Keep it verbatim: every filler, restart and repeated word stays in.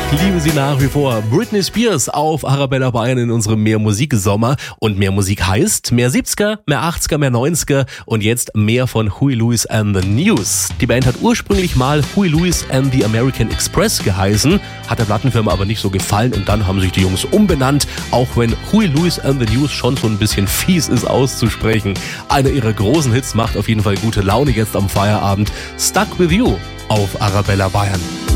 Ich liebe sie nach wie vor. Britney Spears auf Arabella Bayern in unserem Mehr Musik Sommer. Und mehr Musik heißt mehr siebziger, mehr achtziger, mehr neunziger und jetzt mehr von Huey Lewis and the News. Die Band hat ursprünglich mal Huey Lewis and the American Express geheißen, hat der Plattenfirma aber nicht so gefallen und dann haben sich die Jungs umbenannt, auch wenn Huey Lewis and the News schon so ein bisschen fies ist auszusprechen. Einer ihrer großen Hits macht auf jeden Fall gute Laune jetzt am Feierabend. Stuck with You auf Arabella Bayern.